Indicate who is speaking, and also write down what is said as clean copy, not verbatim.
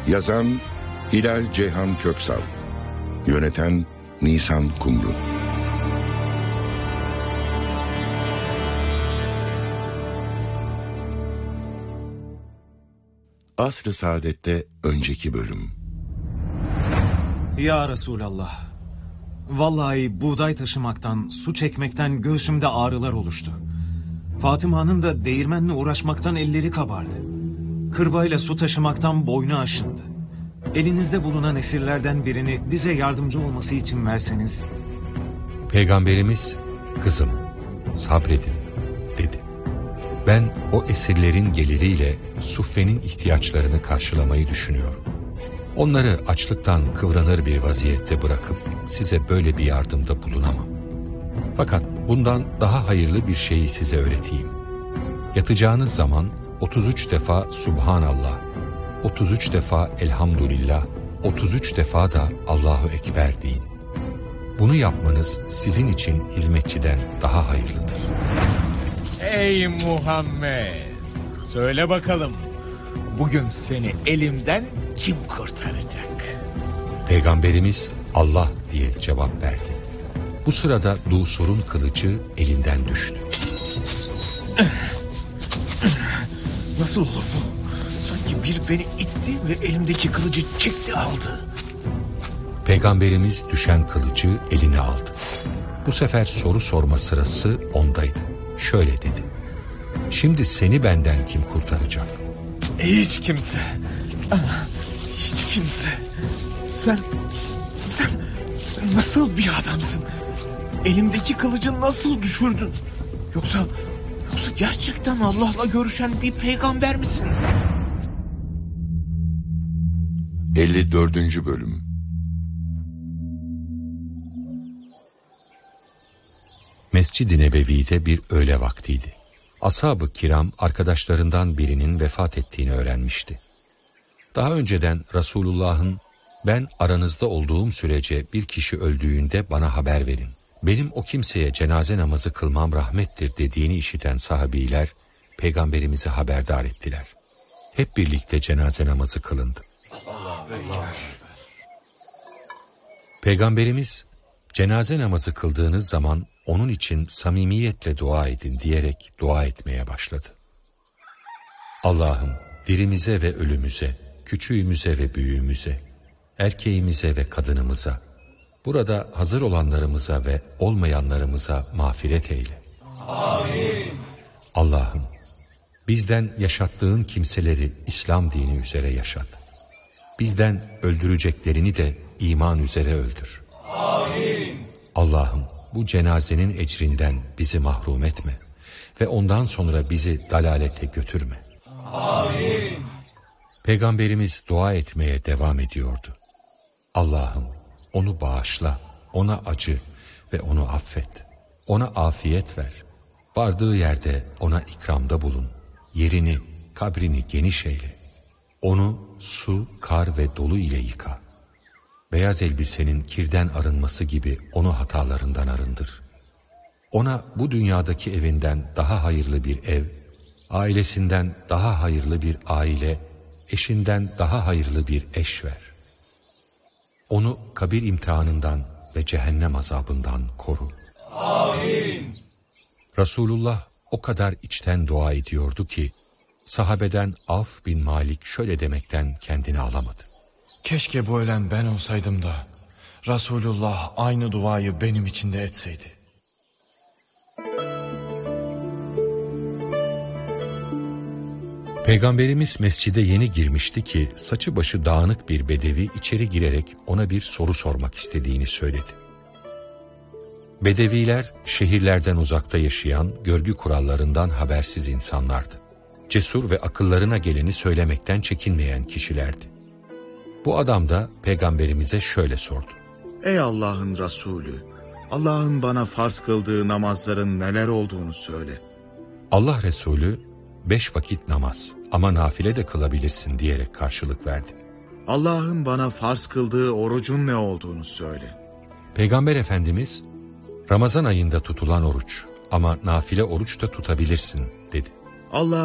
Speaker 1: Yazan Hilal Ceyhan Köksal, yöneten Nisan Kumru. Asr-ı Saadet'te önceki bölüm.
Speaker 2: Ya Resulallah, vallahi buğday taşımaktan, su çekmekten göğsümde ağrılar oluştu. Fatıma'nın da değirmenle uğraşmaktan elleri kabardı. Kırbayla su taşımaktan boynu aşındı. Elinizde bulunan esirlerden birini bize yardımcı olması için verseniz.
Speaker 3: Peygamberimiz, kızım sabredin dedi. Ben o esirlerin geliriyle Suffe'nin ihtiyaçlarını karşılamayı düşünüyorum. Onları açlıktan kıvranır bir vaziyette bırakıp size böyle bir yardımda bulunamam. Fakat bundan daha hayırlı bir şeyi size öğreteyim. Yatacağınız zaman 33 defa Subhanallah, 33 defa Elhamdülillah, 33 defa da Allahu Ekber deyin. Bunu yapmanız sizin için hizmetçiden daha hayırlıdır.
Speaker 4: Ey Muhammed! Söyle bakalım, bugün seni elimden kim kurtaracak?
Speaker 3: Peygamberimiz Allah diye cevap verdi. Bu sırada Dusur'un kılıcı elinden düştü.
Speaker 4: Nasıl olur bu? Sanki biri beni itti ve elimdeki kılıcı çekti aldı.
Speaker 3: Peygamberimiz düşen kılıcı eline aldı. Bu sefer soru sorma sırası ondaydı. Şöyle dedi. Şimdi seni benden kim kurtaracak?
Speaker 4: Hiç kimse. Hiç kimse. Sen nasıl bir adamsın? Elimdeki kılıcı nasıl düşürdün? Yoksa gerçekten Allah'la görüşen bir peygamber misin?
Speaker 1: 54. bölüm.
Speaker 3: Mescid-i Nebevi'de bir öğle vaktiydi. Ashab-ı kiram arkadaşlarından birinin vefat ettiğini öğrenmişti. Daha önceden Resulullah'ın ben aranızda olduğum sürece bir kişi öldüğünde bana haber verin. Benim o kimseye cenaze namazı kılmam rahmettir dediğini işiten sahabiler Peygamberimizi haberdar ettiler. Hep birlikte cenaze namazı kılındı. Peygamberimiz cenaze namazı kıldığınız zaman onun için samimiyetle dua edin diyerek dua etmeye başladı. Allah'ım dirimize ve ölümüze, küçüğümüze ve büyüğümüze, erkeğimize ve kadınımıza, burada hazır olanlarımıza ve olmayanlarımıza mağfiret eyle.
Speaker 4: Amin.
Speaker 3: Allah'ım bizden yaşattığın kimseleri İslam dini üzere yaşat. Bizden öldüreceklerini de iman üzere öldür.
Speaker 4: Amin.
Speaker 3: Allah'ım bu cenazenin ecrinden bizi mahrum etme ve ondan sonra bizi dalalete götürme.
Speaker 4: Amin.
Speaker 3: Peygamberimiz dua etmeye devam ediyordu. Allah'ım onu bağışla, ona acı ve onu affet. Ona afiyet ver. Vardığı yerde ona ikramda bulun. Yerini, kabrini geniş eyle. Onu su, kar ve dolu ile yıka. Beyaz elbisenin kirden arınması gibi onu hatalarından arındır. Ona bu dünyadaki evinden daha hayırlı bir ev, ailesinden daha hayırlı bir aile, eşinden daha hayırlı bir eş ver. Onu kabir imtihanından ve cehennem azabından koru.
Speaker 4: Amin.
Speaker 3: Resulullah o kadar içten dua ediyordu ki, sahabeden Avf bin Malik şöyle demekten kendini alamadı.
Speaker 5: Keşke bu ölen ben olsaydım da Resulullah aynı duayı benim için de etseydi.
Speaker 3: Peygamberimiz mescide yeni girmişti ki saçı başı dağınık bir bedevi içeri girerek ona bir soru sormak istediğini söyledi. Bedeviler şehirlerden uzakta yaşayan, görgü kurallarından habersiz insanlardı. Cesur ve akıllarına geleni söylemekten çekinmeyen kişilerdi. Bu adam da Peygamberimize şöyle sordu.
Speaker 6: Ey Allah'ın Resulü, Allah'ın bana farz kıldığı namazların neler olduğunu söyle.
Speaker 3: Allah Resulü 5 vakit namaz ama nafile de kılabilirsin diyerek karşılık verdi.
Speaker 6: Allah'ın bana farz kıldığı orucun ne olduğunu söyle.
Speaker 3: Peygamber Efendimiz Ramazan ayında tutulan oruç ama nafile oruç da tutabilirsin dedi.
Speaker 6: Allah